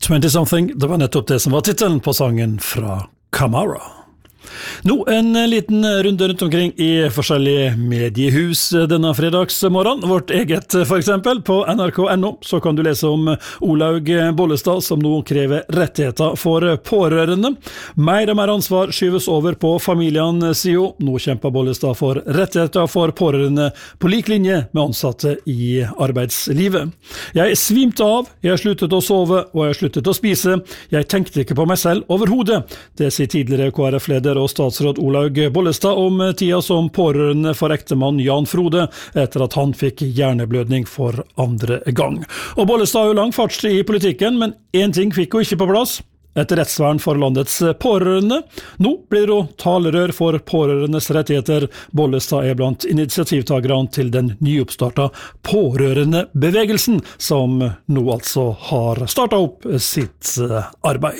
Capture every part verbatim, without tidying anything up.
twenty-something, det var nettopp det som var titelen på sangen fra Kamara. Nå en liten runde rundt omkring i forskjellige mediehus denne fredagsmorgen. Vårt eget for eksempel, på N R K punktum N O så kan du lese om Olaug Bollestad som nå krever rettigheter for pårørende. Mer og mer ansvar skyves over på familien, sier hun. Nå kjemper Bollestad for rettigheter for pårørende på lik linje med ansatte i arbeidslivet. Jeg svimte av, jeg sluttet å sove og jeg sluttet å spise. Jeg tenkte ikke på meg selv overhodet. Det sier tidligere K R F-leder og statsråd Olaug Bollestad om tida som pårørende for ektemann Jan Frode etter at han fikk hjerneblødning for andre gang. Og Bollestad har jo lang fartstid i politikken, men en ting fikk hun ikke på plass. Et rettsvern for landets pårørende. Nå blir hun talerør for pårørendes rettigheter. Bollestad er blant initiativtagerne til den nyoppstarta pårørendebevegelsen, som nå altså har startet opp sitt arbeid.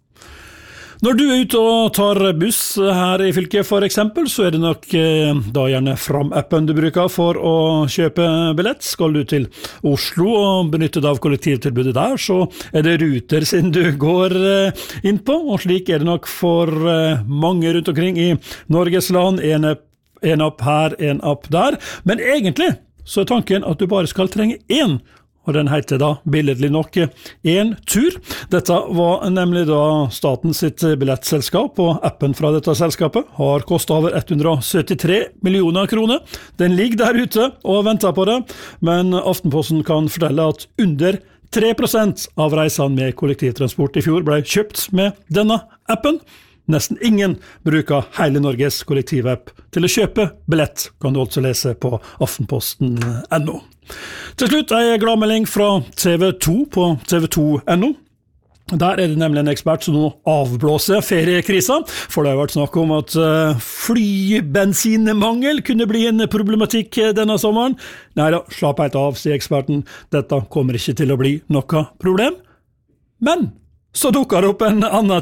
Når du er ute og tar buss her i fylket for eksempel, så er det nok eh, da gjerne Fram-appen du bruker for å kjøpe billett. Skal du til Oslo og benytte deg av kollektivtilbudet der, så er det Ruter sin du går eh, inn på, og slik er det nok for eh, mange rundt omkring i Norges land. En, en app her, en app der. Men egentlig så er tanken at du bare skal trenge én, og den heter da billedlig nok En tur. Dette var nemlig da staten sitt billettselskap, og appen fra dette selskapet har kostet over ett hundre syttitre millioner kroner. Den ligger der ute og venter på det, men Aftenposten kan fortelle at under tre prosent av reisene med kollektivtransport i fjor ble kjøpt med denne appen. Nesten ingen bruker hele Norges kollektivapp til å kjøpe billett, kan du altså lese på aftenposten punktum N O. Til slutt en gladmelding fra T V to på T V to punktum N O. Der er det nemlig en ekspert som nå avblåser feriekrisa, for det har vært snakk om at flybensinmangel kunne bli en problematikk denne sommeren. Neida, slapp helt av, sier eksperten. Dette kommer ikke til å bli noe problem. Men så dukker det opp en annen